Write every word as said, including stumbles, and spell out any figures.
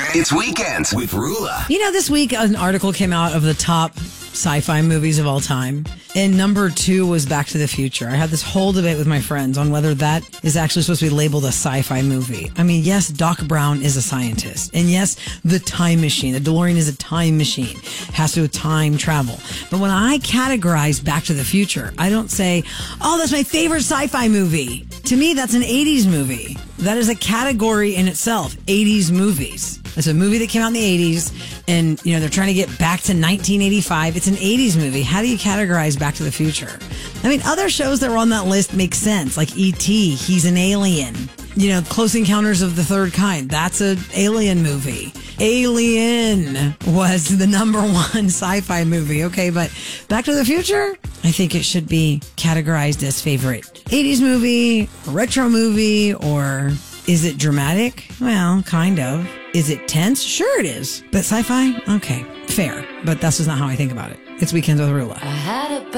It's Weekends with Rula. You know, this week an article came out of the top sci-fi movies of all time, and number two was Back to the Future. I had this whole debate with my friends on whether that is actually supposed to be labeled a sci-fi movie. I mean, yes, Doc Brown is a scientist, and yes, the time machine, the DeLorean is a time machine, has to do with time travel. But when I categorize Back to the Future, I don't say, oh, that's my favorite sci-fi movie. To me, that's an eighties movie. That is a category in itself, eighties movies. It's a movie that came out in the eighties, and, you know, they're trying to get back to nineteen eighty-five. It's an eighties movie. How do you categorize Back to the Future? I mean, other shows that were on that list make sense, like E T, he's an alien. You know, Close Encounters of the Third Kind, that's an alien movie. Alien was the number one sci-fi movie, okay, but Back to the Future, I think it should be categorized as favorite eighties movie, retro movie, or is it dramatic? Well, kind of. Is it tense? Sure it is. But sci-fi? Okay, fair. But that's just not how I think about it. It's Weekends with Rula. I had a